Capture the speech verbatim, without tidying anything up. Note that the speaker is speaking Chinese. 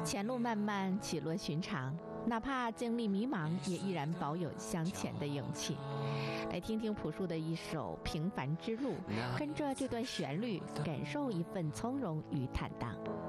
前路漫漫，起落寻常，哪怕经历迷茫，也依然保有向前的勇气。来听听朴树的一首《平凡之路》，跟着这段旋律，感受一份从容与坦荡。